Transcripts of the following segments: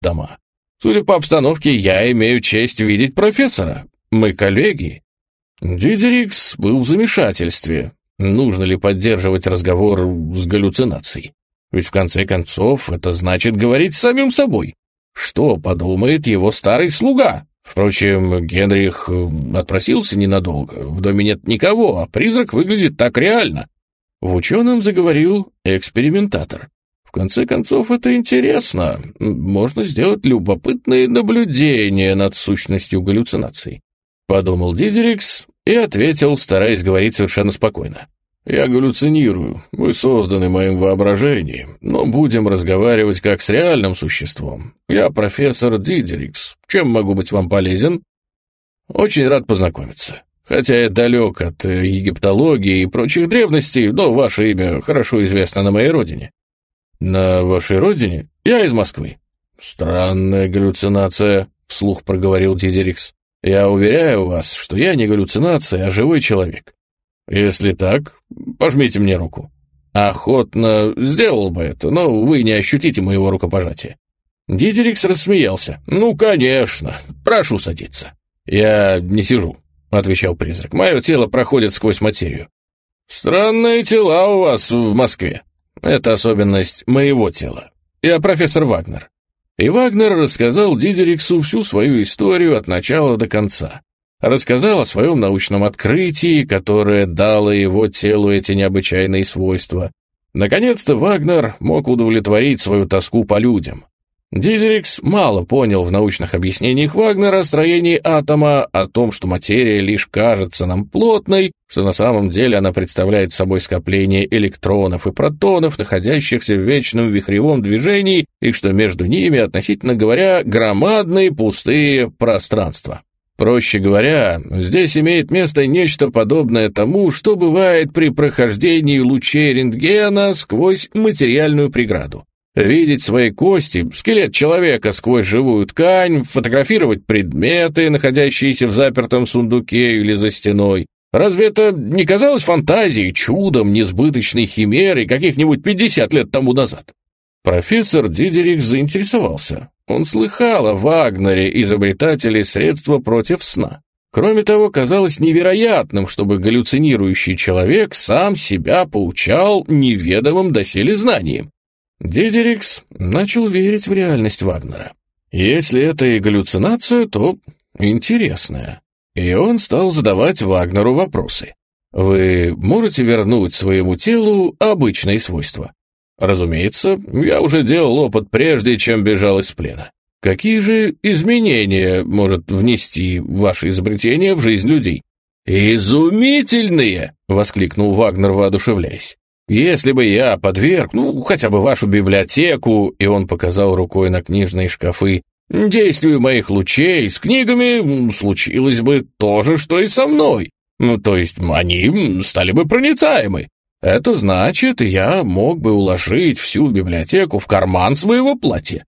дома. Судя по обстановке, я имею честь видеть профессора. Мы коллеги». Дидерикс был в замешательстве. Нужно ли поддерживать разговор с галлюцинацией? Ведь в конце концов это значит говорить с самим собой. Что подумает его старый слуга? Впрочем, Генрих отпросился ненадолго. В доме нет никого, а призрак выглядит так реально. В ученом заговорил экспериментатор. В конце концов, это интересно. Можно сделать любопытные наблюдения над сущностью галлюцинаций. Подумал Дидерикс и ответил, стараясь говорить совершенно спокойно. «Я галлюцинирую, вы созданы моим воображением, но будем разговаривать как с реальным существом. Я профессор Дидерикс. Чем могу быть вам полезен?» «Очень рад познакомиться. Хотя я далек от египтологии и прочих древностей, но ваше имя хорошо известно на моей родине». «На вашей родине? Я из Москвы». «Странная галлюцинация», — вслух проговорил Дидерикс. «Я уверяю вас, что я не галлюцинация, а живой человек. Если так, пожмите мне руку». «Охотно сделал бы это, но вы не ощутите моего рукопожатия». Дидерикс рассмеялся. «Ну, конечно. Прошу садиться». «Я не сижу», — отвечал призрак. «Мое тело проходит сквозь материю». «Странные тела у вас в Москве». «Это особенность моего тела. Я профессор Вагнер». И Вагнер рассказал Дидериксу всю свою историю от начала до конца. Рассказал о своем научном открытии, которое дало его телу эти необычайные свойства. Наконец-то Вагнер мог удовлетворить свою тоску по людям. Дидерикс мало понял в научных объяснениях Вагнера о строении атома, о том, что материя лишь кажется нам плотной, что на самом деле она представляет собой скопление электронов и протонов, находящихся в вечном вихревом движении, и что между ними, относительно говоря, громадные пустые пространства. Проще говоря, здесь имеет место нечто подобное тому, что бывает при прохождении лучей рентгена сквозь материальную преграду. Видеть свои кости, скелет человека сквозь живую ткань, фотографировать предметы, находящиеся в запертом сундуке или за стеной. Разве это не казалось фантазией, чудом, несбыточной химерой каких-нибудь 50 лет тому назад? Профессор Дидерикс заинтересовался. Он слыхал о Вагнере, изобретателе средства против сна. Кроме того, казалось невероятным, чтобы галлюцинирующий человек сам себя поучал неведомым доселе знаниям. Дидерикс начал верить в реальность Вагнера. Если это и галлюцинация, то интересная. И он стал задавать Вагнеру вопросы. «Вы можете вернуть своему телу обычные свойства?» «Разумеется, я уже делал опыт прежде, чем бежал из плена». «Какие же изменения может внести ваше изобретение в жизнь людей?» «Изумительные!» — воскликнул Вагнер, воодушевляясь. «Если бы я подверг, хотя бы вашу библиотеку», и он показал рукой на книжные шкафы, «действию моих лучей с книгами случилось бы то же, что и со мной. То есть они стали бы проницаемы. Это значит, я мог бы уложить всю библиотеку в карман своего платья».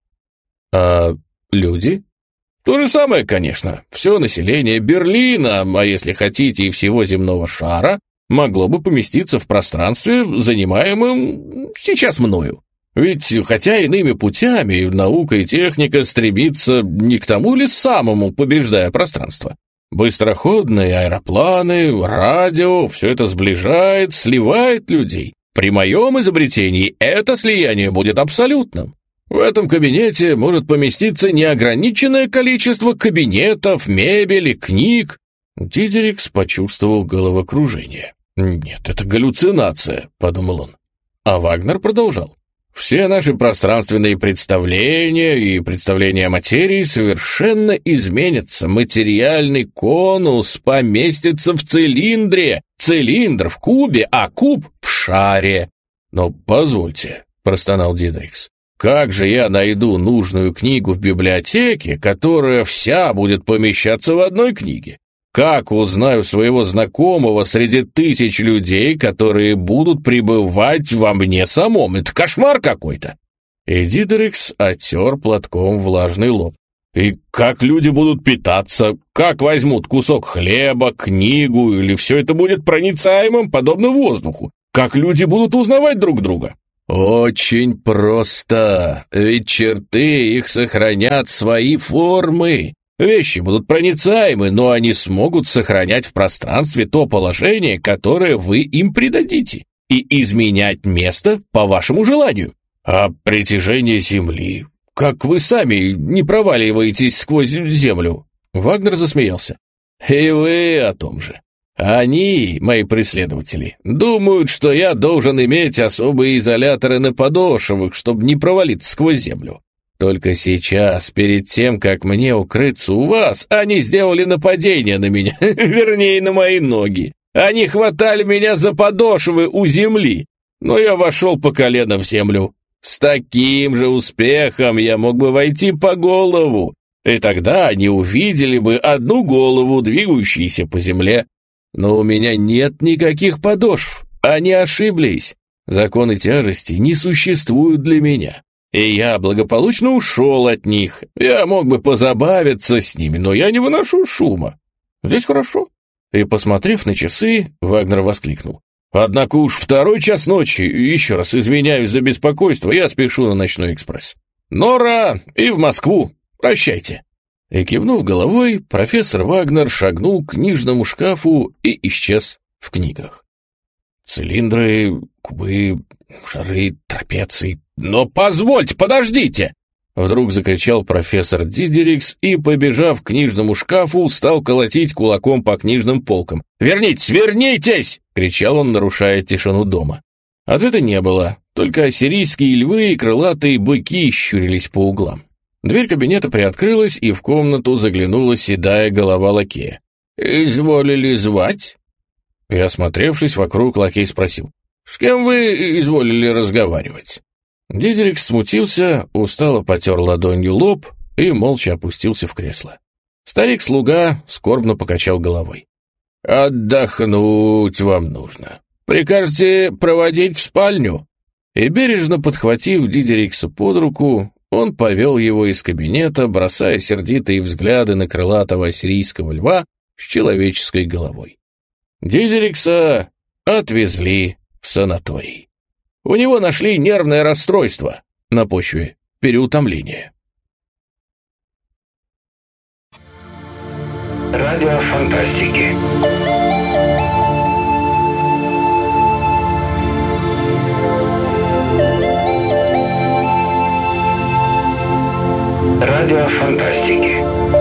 «А люди?» «То же самое, конечно. Все население Берлина, а если хотите и всего земного шара, могло бы поместиться в пространстве, занимаемом сейчас мною. Ведь, хотя иными путями, наука и техника стремится не к тому ли самому, побеждая пространство. Быстроходные аэропланы, радио, все это сближает, сливает людей. При моем изобретении это слияние будет абсолютным. В этом кабинете может поместиться неограниченное количество кабинетов, мебели, книг». Дидерикс почувствовал головокружение. «Нет, это галлюцинация», — подумал он. А Вагнер продолжал. «Все наши пространственные представления и представления о материи совершенно изменятся. Материальный конус поместится в цилиндре, цилиндр в кубе, а куб в шаре». «Но позвольте», — простонал Дидерикс, «как же я найду нужную книгу в библиотеке, которая вся будет помещаться в одной книге? Как узнаю своего знакомого среди тысяч людей, которые будут пребывать во мне самом? Это кошмар какой-то!» И Дидерикс оттер платком влажный лоб. «И как люди будут питаться? Как возьмут кусок хлеба, книгу, или все это будет проницаемым, подобно воздуху? Как люди будут узнавать друг друга?» Очень просто, ведь черты их сохранят свои формы. Вещи будут проницаемы, но они смогут сохранять в пространстве то положение, которое вы им придадите, и изменять место по вашему желанию. А притяжение Земли, как вы сами не проваливаетесь сквозь землю? Вагнер засмеялся. И вы о том же. Они, мои преследователи, думают, что я должен иметь особые изоляторы на подошвах, чтобы не провалиться сквозь землю. Только сейчас, перед тем, как мне укрыться у вас, они сделали нападение на меня, вернее, на мои ноги. Они хватали меня за подошвы у земли, но я вошел по колено в землю. С таким же успехом я мог бы войти по голову, и тогда они увидели бы одну голову, двигающуюся по земле. Но у меня нет никаких подошв, они ошиблись. Законы тяжести не существуют для меня, и я благополучно ушел от них. Я мог бы позабавиться с ними, но я не выношу шума. Здесь хорошо. И, посмотрев на часы, Вагнер воскликнул. Однако уж 2 час ночи, еще раз извиняюсь за беспокойство, я спешу на ночной экспресс. Нора и в Москву. Прощайте. И, кивнув головой, профессор Вагнер шагнул к книжному шкафу и исчез в книгах. Цилиндры, кубы, шары, трапеции. «Но позвольте, подождите!» Вдруг закричал профессор Дидерикс и, побежав к книжному шкафу, стал колотить кулаком по книжным полкам. «Вернитесь, вернитесь!» — кричал он, нарушая тишину дома. Ответа не было, только ассирийские львы и крылатые быки щурились по углам. Дверь кабинета приоткрылась, и в комнату заглянула седая голова лакея. «Изволили звать?» И, осмотревшись вокруг, лакей спросил. «С кем вы изволили разговаривать?» Дидерикс смутился, устало потер ладонью лоб и молча опустился в кресло. Старик-слуга скорбно покачал головой. «Отдохнуть вам нужно. Прикажете проводить в спальню?» И, бережно подхватив Дидерикса под руку, он повел его из кабинета, бросая сердитые взгляды на крылатого ассирийского льва с человеческой головой. Дидерикса отвезли в санаторий. У него нашли нервное расстройство на почве переутомления. Радиофантастики. Радиофантастики.